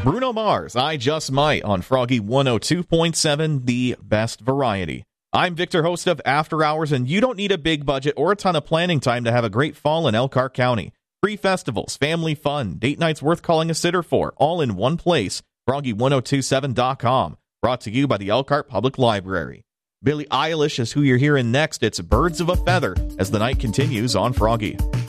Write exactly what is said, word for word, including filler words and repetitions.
Bruno Mars, I Just Might on Froggy one oh two point seven, the best variety. I'm Victor, host of After Hours, and you don't need a big budget or a ton of planning time to have a great fall in Elkhart County. Free festivals, family fun, date nights worth calling a sitter for, all in one place. Froggy ten twenty-seven dot com, brought to you by the Elkhart Public Library. Billie Eilish is who you're hearing next. It's Birds of a Feather as the night continues on Froggy.